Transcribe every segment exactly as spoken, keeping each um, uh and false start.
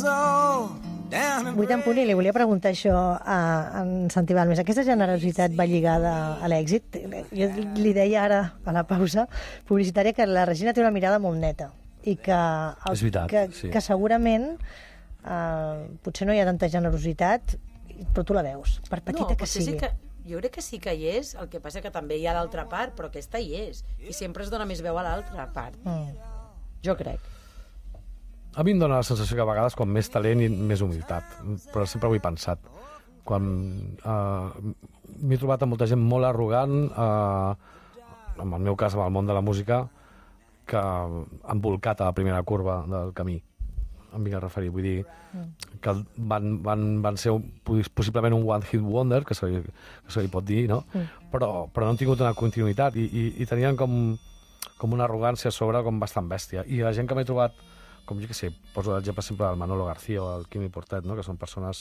Vuit en punt, i li volia preguntar això a en Santi Balmes. Aquesta generositat va lligada a l'èxit? Jo li deia ara, a la pausa publicitària, que la Regina té una mirada molt neta i que, el, És veritat, que, sí. que segurament eh, potser no hi ha tanta generositat, però tu la veus, per petita no, que sigui. Sí que, jo crec que sí que hi és, el que passa que també hi ha l'altra part, però aquesta hi és, i sempre es dona més veu a l'altra part. Mm. Jo crec. A mi em dóna la sensació que a vegades com més talent i més humilitat, però sempre ho he pensat. Quan eh, m'he trobat amb molta gent molt arrogant, eh, en el meu cas amb el món de la música, que han volcat a la primera curva del camí. Em vinc a referir, vull dir que van, van, van ser un, possiblement un one hit wonder, que se li, que se li pot dir, no? Mm. Però, però no han tingut una continuïtat i, i, i tenien com, com una arrogància a sobre com bastant bèstia. I la gent que m'he trobat, com jo que sé, poso l'exemple sempre del Manolo García o el Quimi Portet, no? Que són persones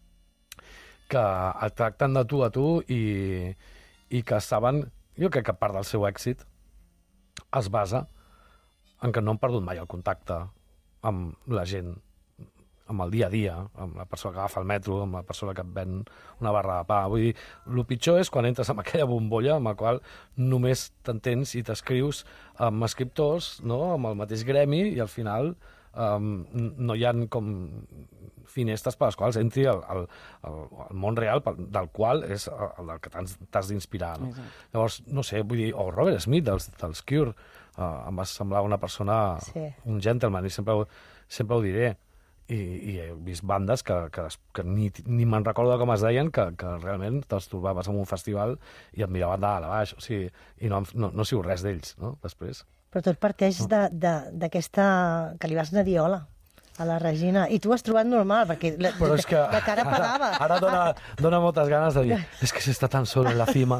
que et tracten de tu a tu i, i que saben, jo crec que part del seu èxit es basa en que no han perdut mai el contacte amb la gent, amb el dia a dia, amb la persona que agafa el metro, amb la persona que et ven una barra de pa. Vull dir, el pitjor és quan entres en aquella bombolla amb la qual només t'entens i t'escrius amb escriptors, no? Amb el mateix gremi, i al final um, no hi ha com finestres per les quals entri el, el, el, el món real del qual és el del que t'has d'inspirar. No? Llavors, no sé, vull dir, o Robert Smith dels, dels Cure, uh, em va semblar una persona, sí. un gentleman, i sempre, sempre ho diré. I, i he vist bandes que, que, que ni, ni me'n recordo com es deien, que, que realment te'ls trobaves en un festival i et miraven de dalt a baix, o sigui, i no, no, no sigo res d'ells, no?, després. Però tot parteix no. d'aquesta... que li vas anar a dir hola a la Regina, i tu has trobat normal, perquè la, però és que la cara pagava. Ara, ara dona, dona moltes ganes de dir, és que s'està tan sol en la cima.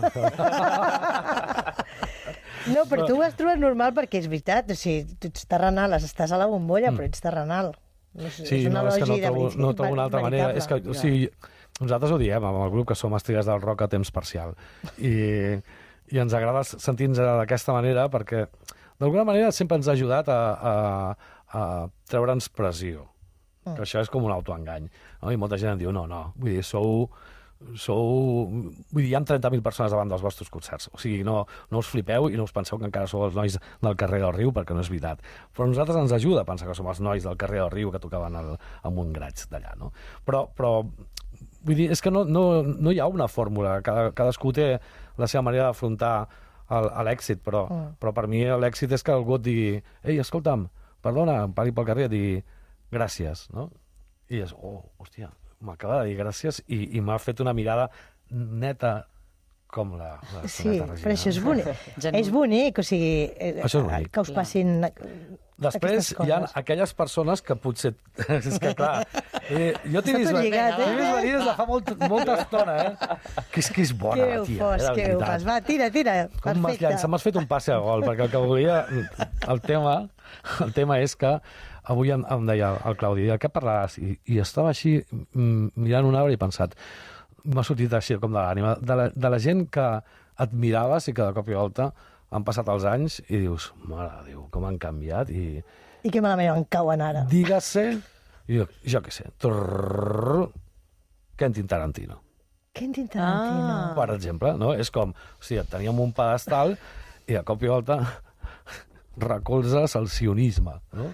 No, però tu ho has trobat normal perquè és veritat, o sigui, tu ets terrenal, estàs a la bombolla, mm. però ets terrenal. No sé, sí, és una no, és que no trobo, no trobo una altra manera. És que, o sigui, nosaltres ho diem amb el grup, que som estrelles del rock a temps parcial. I, i ens agrada sentir-nos d'aquesta manera perquè, d'alguna manera, sempre ens ha ajudat a, a, a treure'ns pressió. Mm. Que això és com un autoengany. No? I molta gent em diu, no, no, vull dir, sou... sou... Vull dir, hi ha trenta mil persones davant dels vostres concerts. O sigui, no, no us flipeu i no us penseu que encara sou els nois del carrer del Riu, perquè no és veritat. Però a nosaltres ens ajuda a pensar que som els nois del carrer del Riu que tocaven el, amb un graig d'allà, no? Però, però vull dir, és que no, no, no hi ha una fórmula. Cada, cadascú té la seva manera d'afrontar l'èxit, però, mm. però per mi l'èxit és que algú et digui, ei, escolta'm, perdona, em pari pel carrer i et digui gràcies, no? I és, oh, hòstia, m'acaba de dir gràcies i, i m'ha fet una mirada neta com la, la sí, però això és bonic. És bonic, o sigui, això és bonic. Que us passin després hi ha aquelles persones que potser... és que clar, eh, jo t'he vist, lligat, eh? vist venir des de fa molt, molta estona, eh? Que és que és bona, que la tia. Fos, eh, que ho fas, va, tira, tira, com m'has llançat, m'has fet un passe a gol, perquè el que volia... El tema, el tema és que avui em, em deia el Claudi, de què parlaràs? I, i estava així mirant un arbre i pensat, m'ha sortit així com de l'ànima, de, la, de la gent que admiraves i que de cop i volta han passat els anys i dius, mare de Déu, com han canviat i... I que malament en cauen ara. Dígase, jo, jo què sé, trrrr, Quentin Tarantino. Quentin Tarantino. Ah. Per exemple, no? És com, o sigui, teníem un pedestal i de cop i volta recolzes el sionisme, no?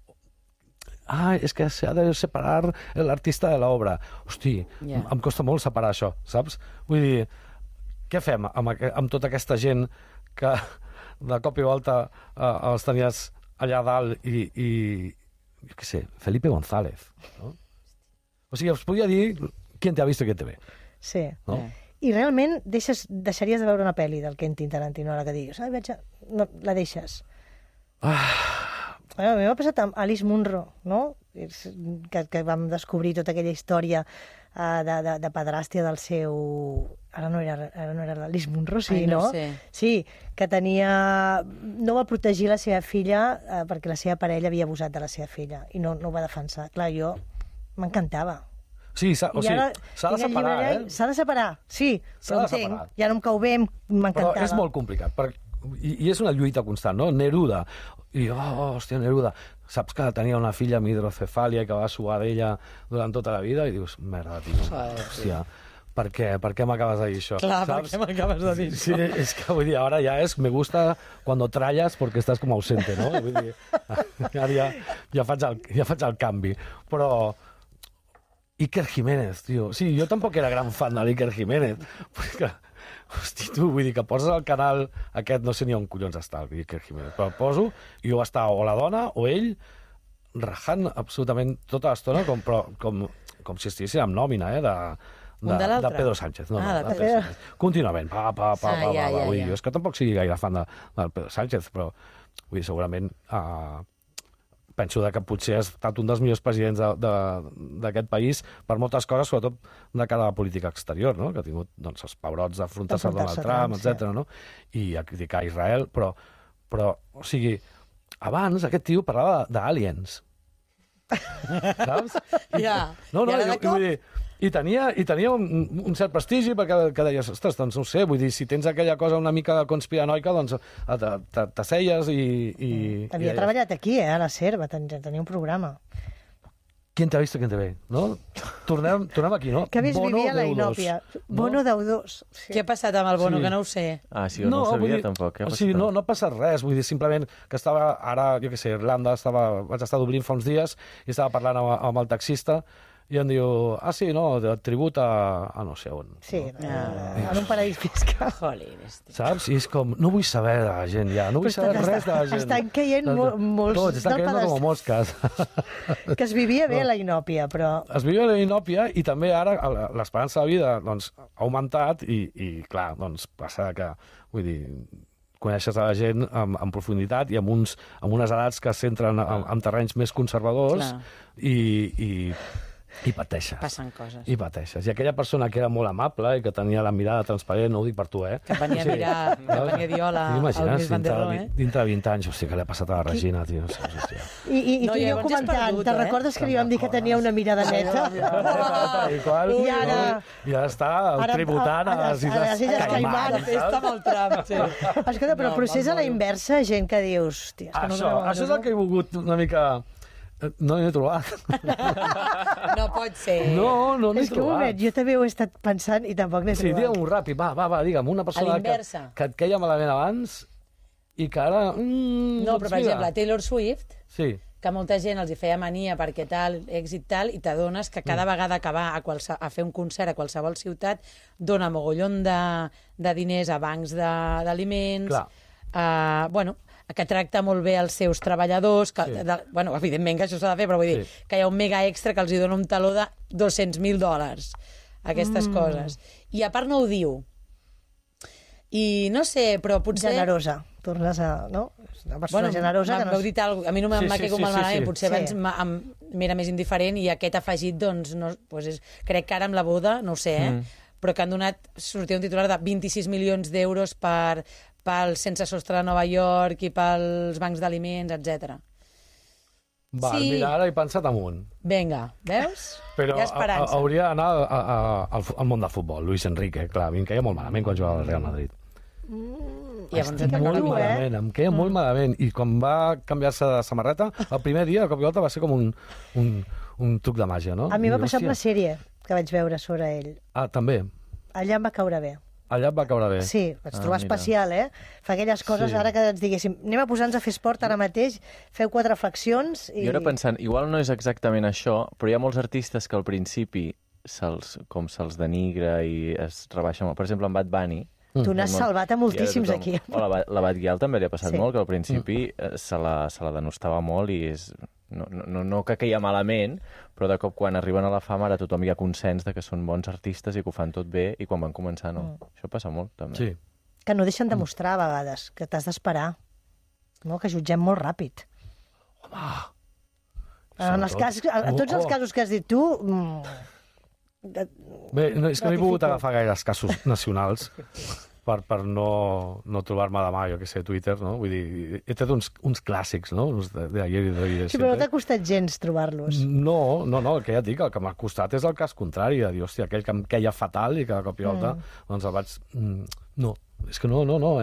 Ah, és que s'ha de separar l'artista de l'obra. Hosti, yeah. em costa molt separar això, saps? Vull dir, què fem amb, amb tota aquesta gent que de cop i volta eh, els tenies allà dalt i, i jo què sé, Felipe González, no? O sigui, us podia dir qui te ha vist i qui te ve. Sí. No? Yeah. I realment deixes, deixaries de veure una pel·li del Quentin Tarantino ara que digues, ai, vaig a... no, la deixes. Ah... A mi m'ha passat amb Alice Munro, no? Que, que vam descobrir tota aquella història uh, de, de, de pedrastia del seu... Ara no era, ara no era l'Alice Munro, sí, Ai, no? no? Sé. Sí, que tenia... No va protegir la seva filla uh, perquè la seva parella havia abusat de la seva filla i no, no ho va defensar. Clar, jo m'encantava. Sí, s'ha o sigui, de separar, eh? S'ha de separar, sí, però entenc. Ja no em cau bé, m'encantava. Però és molt complicat, perquè I, I és una lluita constant, no? Neruda. I, oh, hòstia, Neruda. Saps que tenia una filla amb hidrocefàlia que va suar d'ella durant tota la vida? I dius, merda, tio, hòstia, per què? Per què m'acabes de dir això? Clar, saps? per què m'acabes de dir sí, això? Sí, és que vull dir, ara ja és, me gusta cuando trallas porque estás como ausente, no? Vull dir, ara ja, ja, faig el, ja faig el canvi. Però Iker Jiménez, tio. Sí, jo tampoc era gran fan de l'Iker Jiménez. Perquè, hosti, tu, vull dir que poses al canal aquest, no sé ni on collons està l'Iker Jiménez, però el poso i jo va estar o la dona o ell rajant absolutament tota l'estona com, com, com si estiguessin amb nòmina, eh, de, de, de, de Pedro Sánchez. No, ah, no, de Pedro Sánchez. Contínuament, pa, pa, pa, ah, pa, ja, pa, ja, vull dir, ja. jo és que tampoc sigui gaire fan de, de Pedro Sánchez, però vull dir, segurament uh, penso que potser ha estat un dels millors presidents d'aquest país per moltes coses, sobretot de cara a la política exterior, no? Que ha tingut doncs, els pebrots d'afrontar-se a Donald Trump, etcètera, no? I a criticar Israel, però, però, o sigui, abans aquest tio parlava d'aliens. Saps? I, ja. No, no, I, i, vull dir, i tenia, i tenia un, un cert prestigi perquè que deies, ostres, doncs no ho sé, vull dir, si tens aquella cosa una mica conspiranoica, doncs t'asseies i... i Havia i treballat aquí, eh, a la SER, va tenir, tenia un programa. Qui te ha vist, qui te ve, no? Tornem, tornem aquí, no? Que a més Bono vivia a la deu dos, Inòpia. no? Bono deu dos. Sí. Què ha passat amb el Bono, Sí. que no ho sé? Ah, sí, jo no, no ho sabia dir, tampoc. Què ha o sigui, passat? no, no ha passat res, vull dir, simplement que estava ara, jo què sé, Irlanda, estava, vaig estar a Dublín fa uns dies i estava parlant amb, amb el taxista i em diu, ah, sí, no, de tribut a, a no sé on. Sí, no? ah. en un paradís fiscal. Jolín, este. Saps? I és com, no vull saber de la gent ja, no vull Però saber està- res de la gent. estan caient mol- molts Tots, estan del caient pedestal. com a mosques. Que es vivia bé a la Inòpia, però... Es viu a la inòpia i també ara l'esperança de vida doncs, ha augmentat i, i clar, doncs passa que, vull dir, coneixes a la gent en, en profunditat i amb, uns, amb unes edats que s'entren en, en terrenys més conservadors Clar. i, i, i pateixes. Passen coses. I pateixes. I aquella persona que era molt amable i que tenia la mirada transparent, no ho dic per tu, eh? Que venia a mirar, que venia a dir hola al T'imagines, Luis Van der dintre, Rohe, de- eh? dintre de vint anys, hòstia, què li ha passat a la Regina, tio? No sé, hòstia. I, i, i No, tu i i jo llavors és comentant, perdut, te'n eh? recordes que li vam dir que tenia una mirada neta? I, qual, I ara... Ja està Ara- tributant a, a- a- les a les Illes Illes Caimán. Caimán. Festa amb el Trump, sí. Escolta, però No, el procés a la no, no. inversa, gent que dius... Hòstia, és que no Això, trobo- això és el que he volgut una mica... No n'he trobat. No pot ser. No, no n'he És que un trobat. moment, jo també ho he estat pensant i tampoc n'he Sí, trobat. digue'm un ràpid, va, va, va, digue'm, una persona que, l'inversa. que et queia malament abans i que ara... Mm, No, doncs però per mira. exemple, Taylor Swift, Sí, que molta gent els hi feia mania perquè tal, èxit tal, i t'adones que Mm. cada vegada que va a, qualse, a fer un concert a qualsevol ciutat dona mogollon de, de diners a bancs de- d'aliments, Clar. uh, bueno, que tracta molt bé els seus treballadors, que, Sí. de, bueno, evidentment que això s'ha de fer, però vull dir Sí. que hi ha un mega extra que els hi dona un taló de dos-cents mil dòlars, aquestes mm. coses. I a part no ho diu. I no sé, però potser... Generosa. Tornes a... No? És una persona Bueno, generosa que no... m'heu dit alguna cosa, a mi no m'ha Sí, sí, sí, caigut sí, mal sí, malament, sí. potser Sí. abans m'ha- em- m'era més indiferent i aquest afegit, doncs, no, doncs és, crec que ara amb la boda, no ho sé, eh? Mm. però que han donat, sortia un titular de vint-i-sis milions d'euros per, pel sense sostre de Nova York i pels bancs d'aliments, etcètera. va, Sí. mira, ara he pensat amunt. Vinga, veus? Però Hi ha a, a, esperança. hauria d'anar a- a- al, al món del futbol, Luis Enrique, clar, a mi em queia molt malament quan jugava al Real Madrid. I llavors Estic et amb Molt tu, eh? malament, em queia molt malament. I quan va canviar-se de samarreta, el primer dia, de cop i volta, va ser com un, un, un truc de màgia, no? A mi I va dic, passar amb la hòstia. sèrie que vaig veure sobre ell. Ah, també. Allà em va caure bé. Allà et va caure bé. Sí, vaig Ah, trobar mira. especial, eh? Fa aquelles coses, Sí. ara que ens diguéssim, anem a posar-nos a fer esport ara mateix, feu quatre flexions i... Jo era pensant, igual no és exactament això, però hi ha molts artistes que al principi se'ls, com se'ls denigra i es rebaixa molt. Per exemple, en Bad Bunny, Tu n'has salvat a moltíssims I a aquí. O la, Ba- la Batgirl també li ha passat Sí. sí. molt, que al principi mm. se, la, se la denostava molt i és... No, no, no que queia malament, però de cop quan arriben a la fama ara tothom hi ha consens de que són bons artistes i que ho fan tot bé i quan van començar no. Mm. Això passa molt, també. Sí. Que no deixen de mostrar a vegades, que t'has d'esperar. No? Que jutgem molt ràpid. En, els Sobretot- casos, en tots els Oh. casos que has dit tu... Mm, de- Bé, no, és que no he pogut Ratifico. agafar gaires casos nacionals per, per no, no trobar-me demà, jo què sé, Twitter, no? Vull dir, he tret uns, uns clàssics, no? Uns de, de ayer i de hoy de sí, però no siempre. t'ha costat gens trobar-los. No, no, no, el que ja et dic, el que m'ha costat és el cas contrari, de dir, hòstia, aquell que em queia fatal i que de cop i volta, mm. doncs el vaig... Mm, no, és que no, no, no, eh?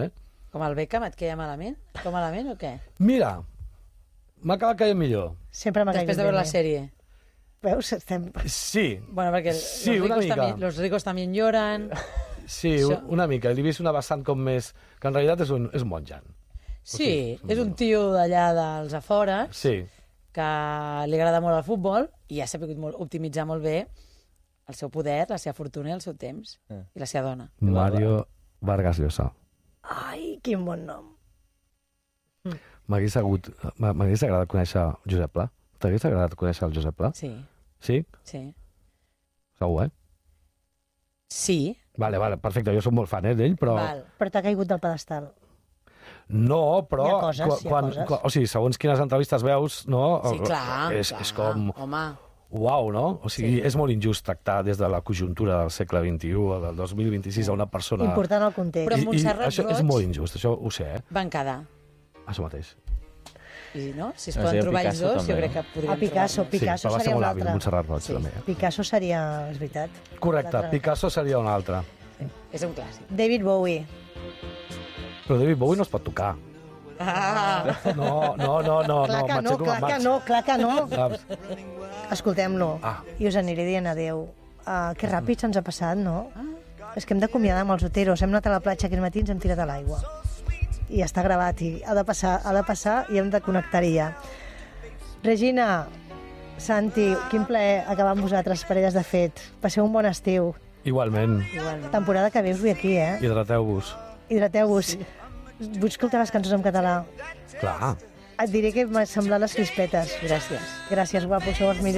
Com el Beckham, et queia malament? Com malament o què? Mira, m'ha acabat caient millor. Sempre m'ha Després caigut de veure bé. la sèrie. Veus? Estem... Sí, Bueno, perquè Sí, los, una ricos mica. también, los ricos también lloran. sí, Això- una mica. L'he vist una vessant com més... Que en realitat és un, és un monjan. Sí, és un tio d'allà dels afores Sí, que li agrada molt el futbol i ha sabut molt, optimitzar molt bé el seu poder, la seva fortuna i el seu temps. Eh. I la seva dona. Mario Vargas Llosa. Ai, quin bon nom. M'hagués agut- m'hagués agradat conèixer Josep Pla. T'hagués agradat conèixer el Josep Pla? Sí, Sí? sí. Segur, eh? Sí, Vale, vale, perfecte. Jo soc molt fan, eh, d'ell, però... val. Però t'ha caigut del pedestal. No, però... Hi ha coses, quan, hi ha quan, coses. quan, o sigui, segons quines entrevistes veus, no? Sí, clar. És, clar. és com... Home, Uau, no? O sigui, Sí. és molt injust tractar des de la conjuntura del segle vint-i-u o del dos mil vint-i-sis a una persona... Important el context. Però I, i Montserrat això és Roig- molt injust, això ho sé, eh? van quedar. Això mateix. I no? Si es Es poden deia trobar ells Picasso, dos, jo també, crec que A podríem Picasso, trobar-nos. Picasso sí, però va ser seria un molt hàbil, altre. Montserrat Roig, Sí. també. eh? Picasso seria, és veritat. Correcte, L'altre. Picasso seria un altre. És un clàssic. David Bowie. Però David Bowie no es pot tocar. Ah, No, no, no, no. Clar no, que no, m'aixeco clar amb que Max. no, clar que no. Saps? Escoltem-lo. Ah. I us aniré dient adeu. Uh, que ràpid se'ns ha passat, no? És que hem d'acomiadar amb els oteros. Hem anat a la platja aquest matí i ens hem tirat a l'aigua. I està gravat i ha de passar, ha de passar i hem de connectar-hi ja. Regina, Santi, quin plaer acabar amb vosaltres, parelles de fet. Passeu un bon estiu. Igualment. igualment. Temporada que ve us vull aquí, eh? Hidrateu-vos. Hidrateu-vos. Sí. Vull escoltar les cançons en català. Clar. Et diré que m'ha semblat les crispetes. Gràcies. Gràcies, guapos, sou els millors.